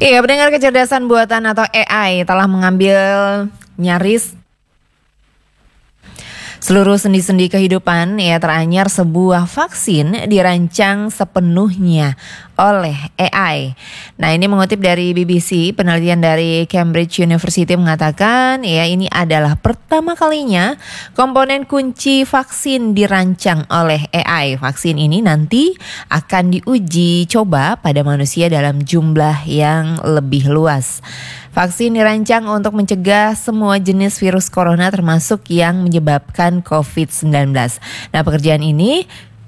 Iya, pendengar kecerdasan buatan atau AI telah mengambil nyaris seluruh sendi-sendi kehidupan. Ya, teranyar sebuah vaksin dirancang sepenuhnya oleh AI. Nah, ini mengutip dari BBC, penelitian dari Cambridge University mengatakan ya ini adalah pertama kalinya komponen kunci vaksin dirancang oleh AI. Vaksin ini nanti akan diuji coba pada manusia dalam jumlah yang lebih luas. Vaksin dirancang untuk mencegah semua jenis virus corona termasuk yang menyebabkan COVID-19. Nah, pekerjaan ini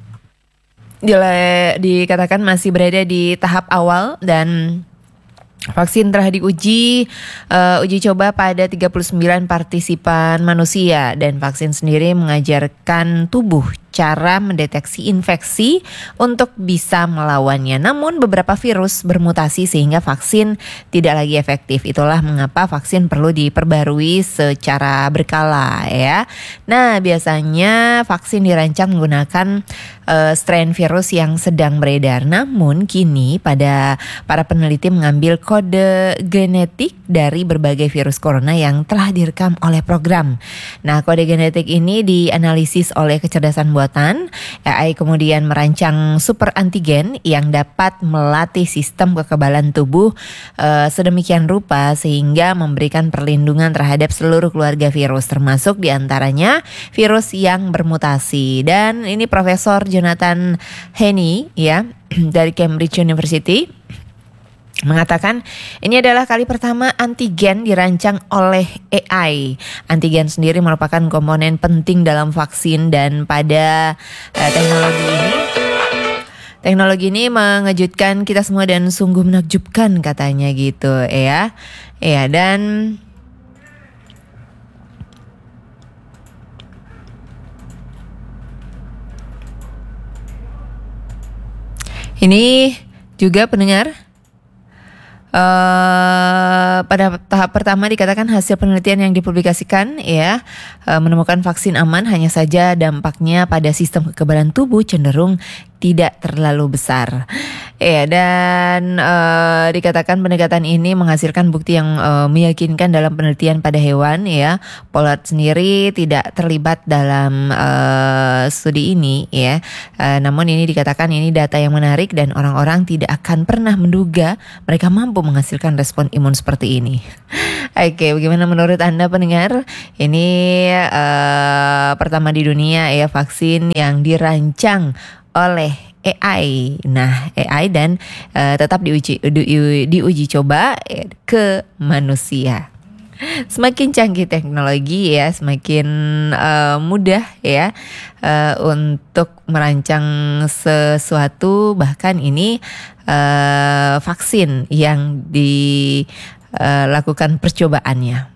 dikatakan masih berada di tahap awal dan vaksin telah diuji uji coba pada 39 partisipan manusia dan vaksin sendiri mengajarkan tubuh cara mendeteksi infeksi untuk bisa melawannya. Namun beberapa virus bermutasi sehingga vaksin tidak lagi efektif. Itulah mengapa vaksin perlu diperbarui secara berkala ya. Nah, biasanya vaksin dirancang menggunakan strain virus yang sedang beredar. Namun kini para peneliti mengambil kode genetik dari berbagai virus corona yang telah direkam oleh program. Nah, kode genetik ini dianalisis oleh kecerdasan buatan. AI kemudian merancang super antigen yang dapat melatih sistem kekebalan tubuh sedemikian rupa sehingga memberikan perlindungan terhadap seluruh keluarga virus, termasuk diantaranya virus yang bermutasi. Dan ini Profesor Jonathan Haney ya dari Cambridge University mengatakan ini adalah kali pertama antigen dirancang oleh AI. Antigen sendiri merupakan komponen penting dalam vaksin dan pada teknologi ini mengejutkan kita semua dan sungguh menakjubkan katanya gitu ya. Ya, dan ini juga pendengar pada tahap pertama dikatakan hasil penelitian yang dipublikasikan ya menemukan vaksin aman, hanya saja dampaknya pada sistem kekebalan tubuh cenderung tidak terlalu besar. Ya, dan dikatakan pendekatan ini menghasilkan bukti yang meyakinkan dalam penelitian pada hewan ya. Pollard sendiri tidak terlibat dalam studi ini ya. Namun ini dikatakan ini data yang menarik dan orang-orang tidak akan pernah menduga mereka mampu menghasilkan respon imun seperti ini. Oke, bagaimana menurut Anda pendengar? Ini pertama di dunia ya vaksin yang dirancang oleh AI. Nah, AI dan tetap diuji coba ke manusia. Semakin canggih teknologi ya, semakin mudah ya untuk merancang sesuatu, bahkan ini vaksin yang dilakukan percobaannya.